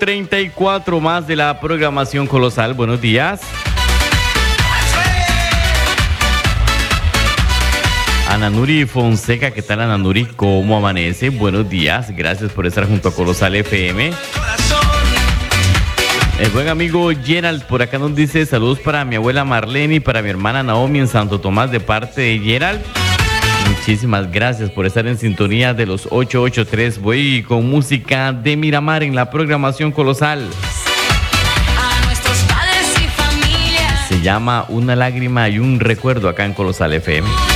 34 más de la programación Colosal. Buenos días. Ana Nuri Fonseca, ¿qué tal, Ana Nuri? ¿Cómo amanece? Buenos días, gracias por estar junto a Colosal FM. El buen amigo Gerald por acá nos dice saludos para mi abuela Marlene y para mi hermana Naomi en Santo Tomás de parte de Gerald. Muchísimas gracias por estar en sintonía de los 883. Voy con música de Miramar en la programación Colosal. A nuestros padres y familia. Se llama Una lágrima y un recuerdo acá en Colosal FM.